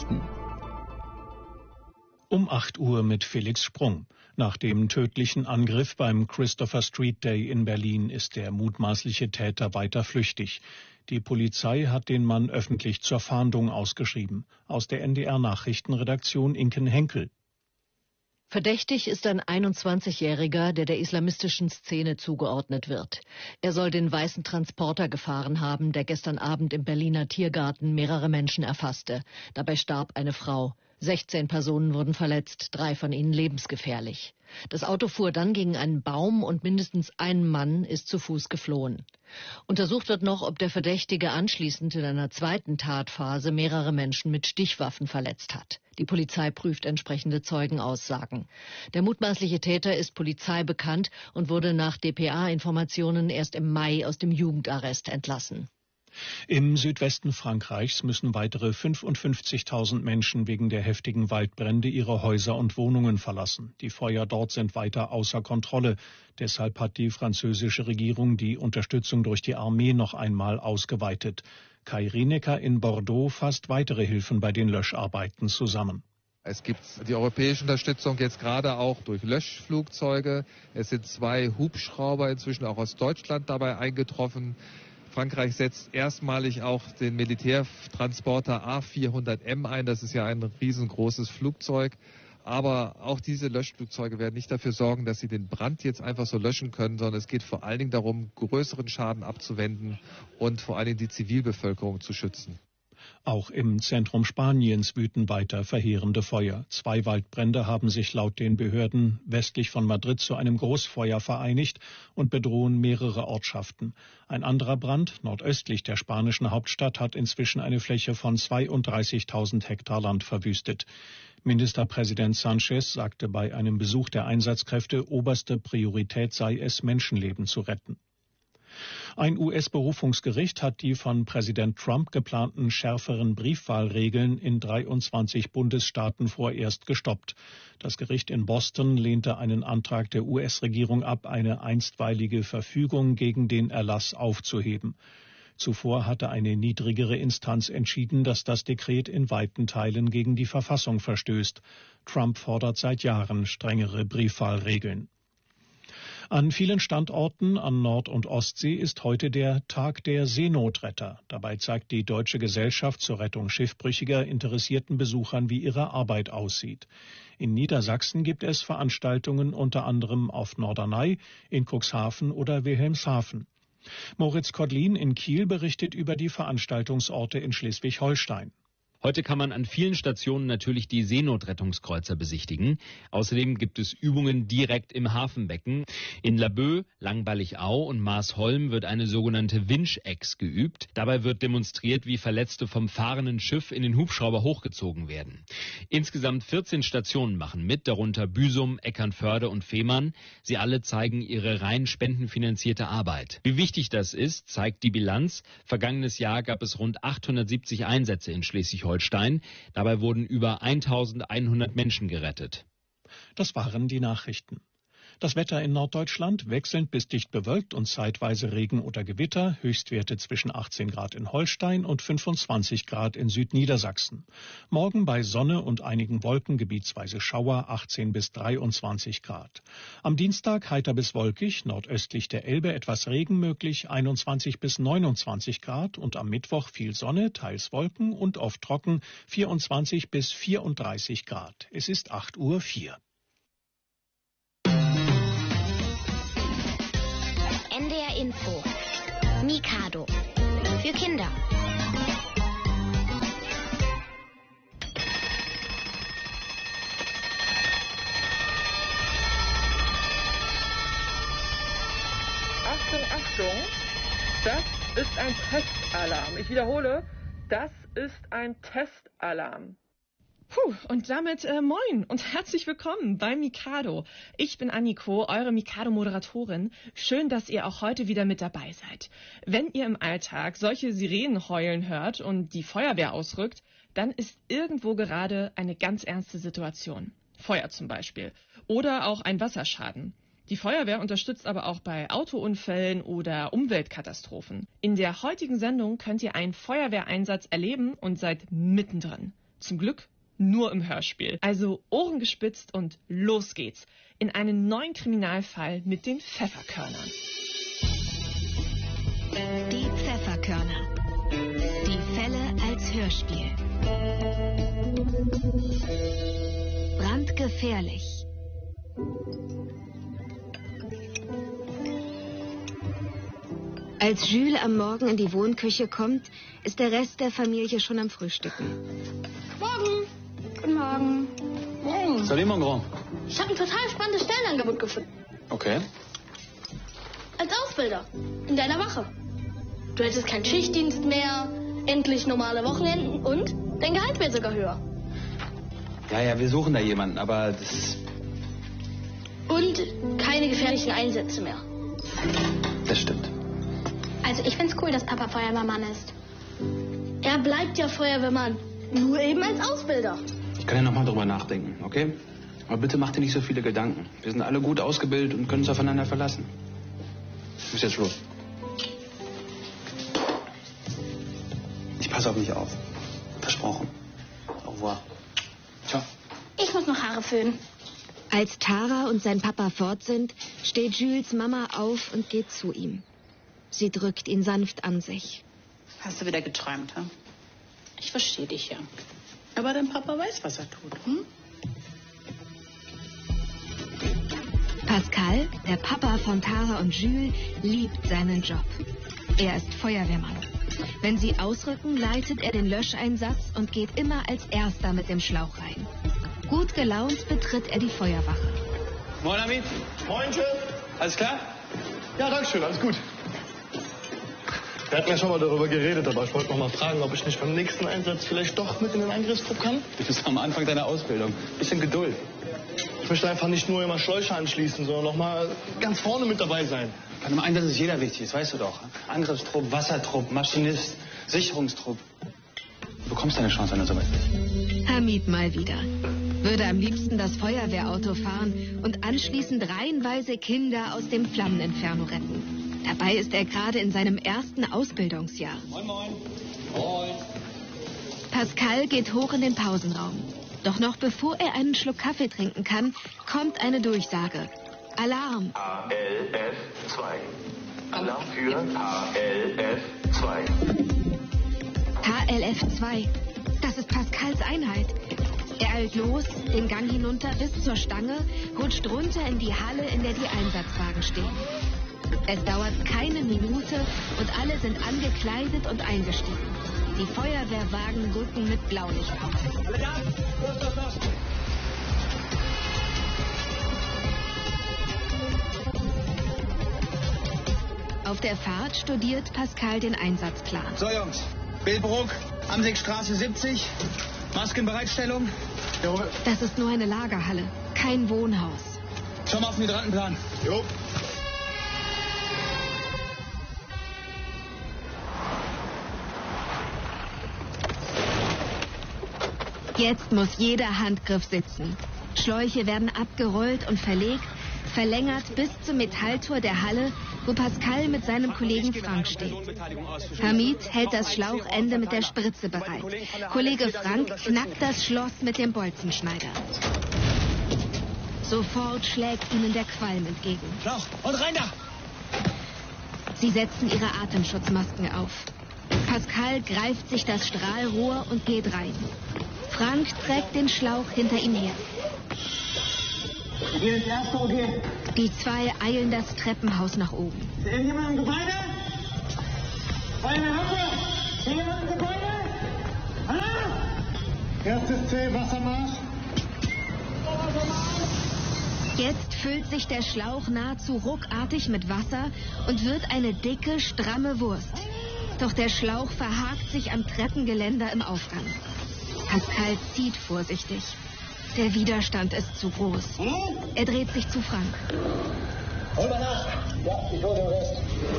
Nachrichten. Um 8 Uhr mit Felix Sprung. Nach dem tödlichen Angriff beim Christopher Street Day in Berlin ist der mutmaßliche Täter weiter flüchtig. Die Polizei hat den Mann öffentlich zur Fahndung ausgeschrieben. Aus der NDR-Nachrichtenredaktion Inken Henkel. Verdächtig ist ein 21-Jähriger, der islamistischen Szene zugeordnet wird. Er soll den weißen Transporter gefahren haben, der gestern Abend im Berliner Tiergarten mehrere Menschen erfasste. Dabei starb eine Frau. 16 Personen wurden verletzt, 3 von ihnen lebensgefährlich. Das Auto fuhr dann gegen einen Baum und mindestens ein Mann ist zu Fuß geflohen. Untersucht wird noch, ob der Verdächtige anschließend in einer zweiten Tatphase mehrere Menschen mit Stichwaffen verletzt hat. Die Polizei prüft entsprechende Zeugenaussagen. Der mutmaßliche Täter ist Polizei bekannt und wurde nach dpa-Informationen erst im Mai aus dem Jugendarrest entlassen. Im Südwesten Frankreichs müssen weitere 55.000 Menschen wegen der heftigen Waldbrände ihre Häuser und Wohnungen verlassen. Die Feuer dort sind weiter außer Kontrolle. Deshalb hat die französische Regierung die Unterstützung durch die Armee noch einmal ausgeweitet. Kai Rienecker in Bordeaux fasst weitere Hilfen bei den Löscharbeiten zusammen. Es gibt die europäische Unterstützung jetzt gerade auch durch Löschflugzeuge. Es sind 2 Hubschrauber inzwischen auch aus Deutschland dabei eingetroffen. Frankreich setzt erstmalig auch den Militärtransporter A400M ein. Das ist ja ein riesengroßes Flugzeug. Aber auch diese Löschflugzeuge werden nicht dafür sorgen, dass sie den Brand jetzt einfach so löschen können, sondern es geht vor allen Dingen darum, größeren Schaden abzuwenden und vor allen Dingen die Zivilbevölkerung zu schützen. Auch im Zentrum Spaniens wüten weiter verheerende Feuer. 2 Waldbrände haben sich laut den Behörden westlich von Madrid zu einem Großfeuer vereinigt und bedrohen mehrere Ortschaften. Ein anderer Brand nordöstlich der spanischen Hauptstadt hat inzwischen eine Fläche von 32.000 Hektar Land verwüstet. Ministerpräsident Sánchez sagte bei einem Besuch der Einsatzkräfte, oberste Priorität sei es, Menschenleben zu retten. Ein US-Berufungsgericht hat die von Präsident Trump geplanten schärferen Briefwahlregeln in 23 Bundesstaaten vorerst gestoppt. Das Gericht in Boston lehnte einen Antrag der US-Regierung ab, eine einstweilige Verfügung gegen den Erlass aufzuheben. Zuvor hatte eine niedrigere Instanz entschieden, dass das Dekret in weiten Teilen gegen die Verfassung verstößt. Trump fordert seit Jahren strengere Briefwahlregeln. An vielen Standorten an Nord- und Ostsee ist heute der Tag der Seenotretter. Dabei zeigt die Deutsche Gesellschaft zur Rettung Schiffbrüchiger interessierten Besuchern, wie ihre Arbeit aussieht. In Niedersachsen gibt es Veranstaltungen unter anderem auf Norderney, in Cuxhaven oder Wilhelmshaven. Moritz Kodlin in Kiel berichtet über die Veranstaltungsorte in Schleswig-Holstein. Heute kann man an vielen Stationen natürlich die Seenotrettungskreuzer besichtigen. Außerdem gibt es Übungen direkt im Hafenbecken. In Laboe, Langballigau und Maasholm wird eine sogenannte Winch-Ex geübt. Dabei wird demonstriert, wie Verletzte vom fahrenden Schiff in den Hubschrauber hochgezogen werden. Insgesamt 14 Stationen machen mit, darunter Büsum, Eckernförde und Fehmarn. Sie alle zeigen ihre rein spendenfinanzierte Arbeit. Wie wichtig das ist, zeigt die Bilanz. Vergangenes Jahr gab es rund 870 Einsätze in Schleswig-Holstein. Dabei wurden über 1100 Menschen gerettet. Das waren die Nachrichten. Das Wetter in Norddeutschland wechselnd bis dicht bewölkt und zeitweise Regen oder Gewitter, Höchstwerte zwischen 18 Grad in Holstein und 25 Grad in Südniedersachsen. Morgen bei Sonne und einigen Wolken gebietsweise Schauer, 18 bis 23 Grad. Am Dienstag heiter bis wolkig, nordöstlich der Elbe etwas Regen möglich, 21 bis 29 Grad und am Mittwoch viel Sonne, teils Wolken und oft trocken, 24 bis 34 Grad. Es ist 8:04 Uhr. NDR Info. Mikado. Für Kinder. Achtung, Achtung. Das ist ein Testalarm. Ich wiederhole, das ist ein Testalarm. Und damit moin und herzlich willkommen bei Mikado. Ich bin Anniko, eure Mikado-Moderatorin. Schön, dass ihr auch heute wieder mit dabei seid. Wenn ihr im Alltag solche Sirenen heulen hört und die Feuerwehr ausrückt, dann ist irgendwo gerade eine ganz ernste Situation. Feuer zum Beispiel. Oder auch ein Wasserschaden. Die Feuerwehr unterstützt aber auch bei Autounfällen oder Umweltkatastrophen. In der heutigen Sendung könnt ihr einen Feuerwehreinsatz erleben und seid mittendrin. Zum Glück nur im Hörspiel. Also Ohren gespitzt und los geht's in einen neuen Kriminalfall mit den Pfefferkörnern. Die Pfefferkörner. Die Fälle als Hörspiel. Brandgefährlich. Als Jules am Morgen in die Wohnküche kommt, ist der Rest der Familie schon am Frühstücken. Morgen. Guten Morgen. Morgen. Salut, mon grand. Ich habe ein total spannendes Stellenangebot gefunden. Okay. Als Ausbilder. In deiner Wache. Du hättest keinen Schichtdienst mehr, endlich normale Wochenenden und dein Gehalt wird sogar höher. Ja, wir suchen da jemanden, aber das... Und keine gefährlichen Einsätze mehr. Das stimmt. Also ich find's cool, dass Papa Feuerwehrmann ist. Er bleibt ja Feuerwehrmann, nur eben als Ausbilder. Ich kann ja nochmal drüber nachdenken, okay? Aber bitte mach dir nicht so viele Gedanken. Wir sind alle gut ausgebildet und können uns aufeinander verlassen. Ich muss jetzt los. Ich passe auf mich auf. Versprochen. Au revoir. Ciao. Ich muss noch Haare föhnen. Als Tara und sein Papa fort sind, steht Jules Mama auf und geht zu ihm. Sie drückt ihn sanft an sich. Hast du wieder geträumt, hm? Ich verstehe dich ja. Aber dein Papa weiß, was er tut, hm? Pascal, der Papa von Tara und Jules, liebt seinen Job. Er ist Feuerwehrmann. Wenn sie ausrücken, leitet er den Löscheinsatz und geht immer als Erster mit dem Schlauch rein. Gut gelaunt betritt er die Feuerwache. Moin, Amit. Moin, Chef. Alles klar? Ja, danke schön, alles gut. Wir hatten ja schon mal darüber geredet, aber ich wollte noch mal fragen, ob ich nicht beim nächsten Einsatz vielleicht doch mit in den Angriffstrupp kann. Du bist am Anfang deiner Ausbildung. Bisschen Geduld. Ich möchte einfach nicht nur immer Schläuche anschließen, sondern noch mal ganz vorne mit dabei sein. Bei einem Einsatz ist jeder wichtig, das weißt du doch. Angriffstrupp, Wassertrupp, Maschinist, Sicherungstrupp. Du bekommst deine Chance, wenn du soweit bist. Hamid mal wieder. Würde am liebsten das Feuerwehrauto fahren und anschließend reihenweise Kinder aus dem Flammeninferno retten. Dabei ist er gerade in seinem ersten Ausbildungsjahr. Moin, moin. Moin. Pascal geht hoch in den Pausenraum. Doch noch bevor er einen Schluck Kaffee trinken kann, kommt eine Durchsage. Alarm! HLF 2. Alarm für HLF 2. HLF 2. Das ist Pascals Einheit. Er eilt los, den Gang hinunter bis zur Stange, rutscht runter in die Halle, in der die Einsatzwagen stehen. Es dauert keine Minute und alle sind angekleidet und eingestiegen. Die Feuerwehrwagen rücken mit Blaulicht auf. Auf der Fahrt studiert Pascal den Einsatzplan. So, Jungs. Bildbruck, Amsigstraße 70. Maskenbereitstellung. Jawohl. Das ist nur eine Lagerhalle, kein Wohnhaus. Schau mal auf den Hydrantenplan. Jo. Jetzt muss jeder Handgriff sitzen. Schläuche werden abgerollt und verlegt, verlängert bis zum Metalltor der Halle, wo Pascal mit seinem Kollegen Frank steht. Hamid hält das Schlauchende mit der Spritze bereit. Kollege Frank knackt das Schloss mit dem Bolzenschneider. Sofort schlägt ihnen der Qualm entgegen. Schlauch und rein da! Sie setzen ihre Atemschutzmasken auf. Pascal greift sich das Strahlrohr und geht rein. Frank trägt den Schlauch hinter ihm her. Hier ist erste, okay. Die zwei eilen das Treppenhaus nach oben. Ist irgendjemand im Gebäude? Feuerwehrwache! Ist jemand im Gebäude? Ah! Erstes C, Wassermarsch. Jetzt füllt sich der Schlauch nahezu ruckartig mit Wasser und wird eine dicke, stramme Wurst. Doch der Schlauch verhakt sich am Treppengeländer im Aufgang. Pascal zieht vorsichtig. Der Widerstand ist zu groß. Er dreht sich zu Frank. Hol mal nach. Ja, ich hol den Rest.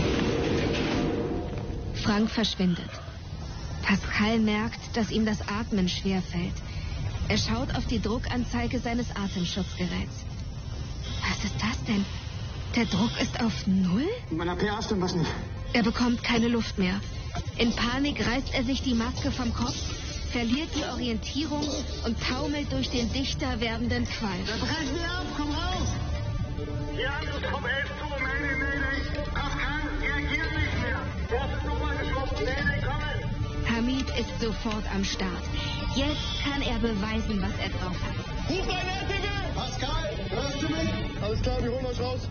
Frank verschwindet. Pascal merkt, dass ihm das Atmen schwerfällt. Er schaut auf die Druckanzeige seines Atemschutzgeräts. Was ist das denn? Der Druck ist auf 0? Meiner PA stimmt was nicht. Er bekommt keine Luft mehr. In Panik reißt er sich die Maske vom Kopf, verliert die Orientierung und taumelt durch den dichter werdenden Qualm. Dann brechen wir ab, komm raus! Hier Angriffsgruppe 11 zu, Mayday. Pascal, reagiert nicht mehr. Er ist nochmal geschossen, Mayday, kommen! Hamid ist sofort am Start. Jetzt kann er beweisen, was er drauf hat. Ruf deinen LTW! Pascal, hörst du mich? Alles klar, wir holen euch raus.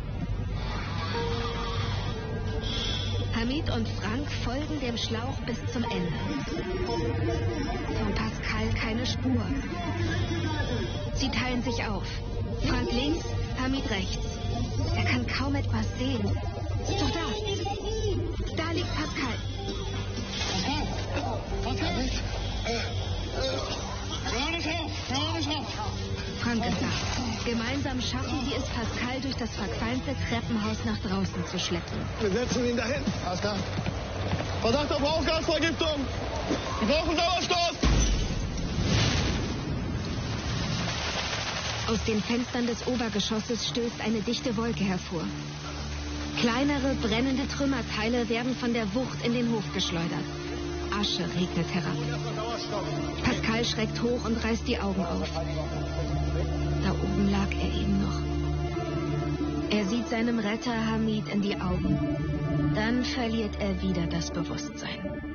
Hamid und Frank folgen dem Schlauch bis zum Ende. Von Pascal keine Spur. Sie teilen sich auf. Frank links, Hamid rechts. Er kann kaum etwas sehen. Ist doch da. Da liegt Pascal. Pascal! Hör nicht auf! Frank ist da. Gemeinsam schaffen sie es, Pascal durch das verqualmte Treppenhaus nach draußen zu schleppen. Wir setzen ihn dahin. Pascal. Verdacht auf Rauchgasvergiftung. Wir brauchen Sauerstoff. Aus den Fenstern des Obergeschosses stößt eine dichte Wolke hervor. Kleinere, brennende Trümmerteile werden von der Wucht in den Hof geschleudert. Asche regnet herab. Pascal schreckt hoch und reißt die Augen auf. Da oben lag er eben noch. Er sieht seinem Retter Hamid in die Augen. Dann verliert er wieder das Bewusstsein.